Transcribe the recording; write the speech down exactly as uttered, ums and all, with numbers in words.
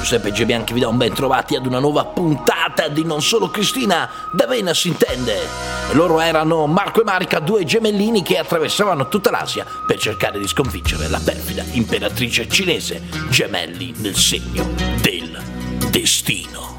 Giuseppe Gebianchi vi dà un ben trovati ad una nuova puntata di Non Solo Cristina, D'Avena si intende. E loro erano Marco e Marica, due gemellini che attraversavano tutta l'Asia per cercare di sconfiggere la perfida imperatrice cinese, gemelli nel segno del destino.